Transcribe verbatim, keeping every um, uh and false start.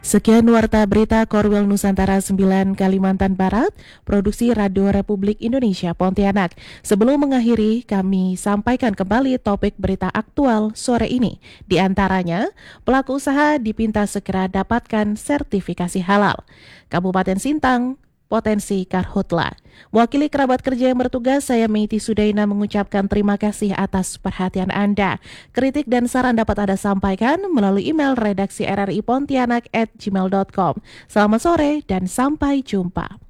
Sekian Warta Berita Korwil Nusantara sembilan Kalimantan Barat, produksi Radio Republik Indonesia Pontianak. Sebelum mengakhiri, kami sampaikan kembali topik berita aktual sore ini. Di antaranya, pelaku usaha dipinta segera dapatkan sertifikasi halal. Kabupaten Sintang, potensi karhutla. Wakili kerabat kerja yang bertugas, saya Meiti Sudaina mengucapkan terima kasih atas perhatian Anda. Kritik dan saran dapat Anda sampaikan melalui email redaksi r r i pontianak at gmail dot com. Selamat sore dan sampai jumpa.